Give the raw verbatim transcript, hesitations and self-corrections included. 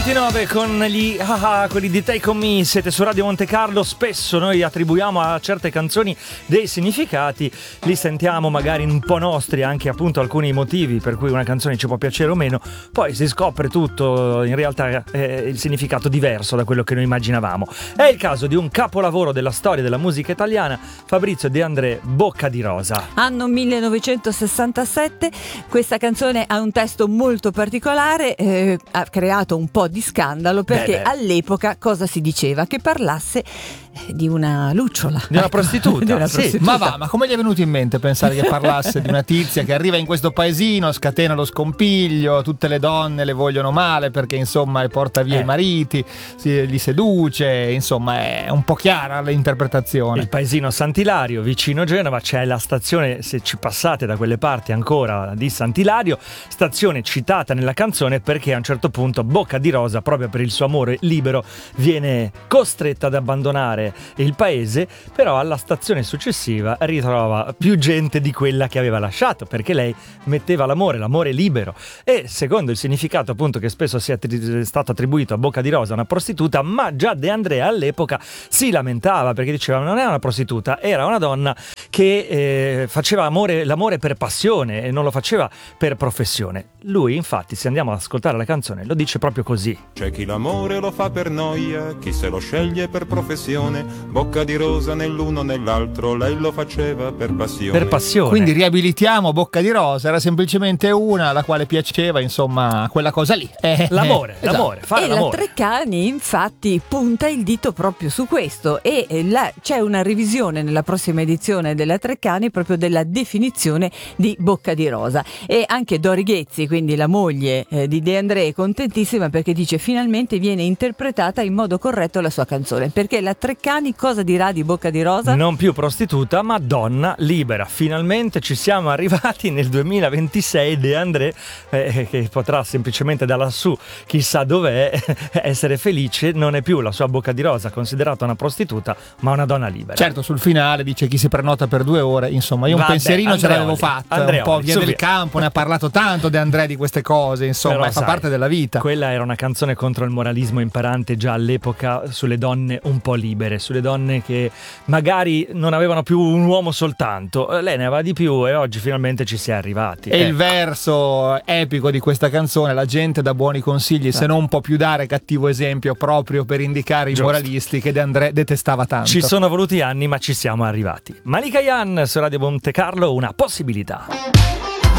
ventinove con gli ah, ah, quelli di Take On Me, siete su Radio Monte Carlo. Spesso noi attribuiamo a certe canzoni dei significati, li sentiamo magari un po' nostri, anche appunto alcuni motivi per cui una canzone ci può piacere o meno, poi si scopre tutto in realtà eh, il significato diverso da quello che noi immaginavamo. È il caso di un capolavoro della storia della musica italiana, Fabrizio De André, Bocca di Rosa. Anno millenovecentosessantasette, questa canzone ha un testo molto particolare, eh, ha creato un po' di scandalo perché beh, beh. all'epoca cosa si diceva? Che parlasse di una lucciola, di una ecco, prostituta, di una sì. prostituta. Ma va, ma come gli è venuto in mente pensare che parlasse di una tizia che arriva in questo paesino, scatena lo scompiglio, tutte le donne le vogliono male perché insomma le porta via eh. i mariti, si, li seduce, insomma è un po' chiara l'interpretazione. Il paesino Sant'Ilario, vicino Genova, c'è la stazione, se ci passate da quelle parti ancora, di Sant'Ilario, stazione citata nella canzone perché a un certo punto Bocca di Rosa, proprio per il suo amore libero, viene costretta ad abbandonare il paese, però alla stazione successiva ritrova più gente di quella che aveva lasciato, perché lei metteva l'amore, l'amore libero, e secondo il significato appunto che spesso sia attri- stato attribuito a Bocca di Rosa, una prostituta, ma già De André all'epoca si lamentava perché diceva non era una prostituta, era una donna che eh, faceva amore, l'amore per passione e non lo faceva per professione. Lui infatti, se andiamo ad ascoltare la canzone, lo dice proprio così: c'è chi l'amore lo fa per noia, chi se lo sceglie per professione. Bocca di Rosa nell'uno nell'altro, lei lo faceva per passione. Per passione. Quindi riabilitiamo Bocca di Rosa, era semplicemente una alla quale piaceva, insomma, quella cosa lì. Eh, l'amore, eh, l'amore, esatto. fare e l'amore. la Treccani infatti punta il dito proprio su questo e la, c'è una revisione nella prossima edizione della Treccani proprio della definizione di Bocca di Rosa, e anche Dori Ghezzi, quindi la moglie eh, di De André, è contentissima perché dice finalmente viene interpretata in modo corretto la sua canzone, perché la Treccani cosa dirà di Bocca di Rosa? Non più prostituta ma donna libera. Finalmente ci siamo arrivati nel duemilaventisei. De André eh, che potrà semplicemente da lassù, chissà dov'è, essere felice. Non è più la sua Bocca di Rosa considerata una prostituta ma una donna libera. Certo, sul finale dice chi si prenota per due ore, insomma io un Vabbè, pensierino ce l'avevo Andreoli, fatto, Andreoli, un po' via su del via. campo, ne ha parlato tanto De André di queste cose, insomma, Però, fa sai, parte della vita. Quella era una canzone contro il moralismo imperante già all'epoca sulle donne un po' libere, sulle donne che magari non avevano più un uomo soltanto. Lei ne aveva di più e oggi finalmente ci si è arrivati. E Eh. il verso epico di questa canzone: la gente dà buoni consigli, se non può più dare cattivo esempio, proprio per indicare Giusto. i moralisti che De André detestava tanto. Ci sono voluti anni ma ci siamo arrivati. Malika Yan su Radio Monte Carlo, una possibilità.